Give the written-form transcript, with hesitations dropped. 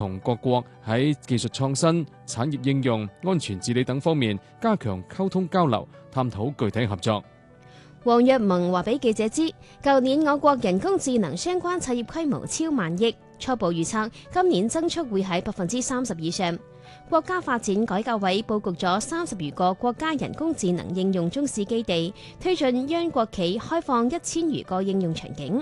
同各國喺技術創新、產業應用、安全治理等方面加強溝通交流，探討具體合作。 黃若萌話俾記者知，舊年我國人工智能相關產業規模超萬億，初步預測今年增速會喺30%以上。國家發展改革委佈局咗30餘個國家人工智能應用中試基地，推進央國企開放1000餘個應用場景。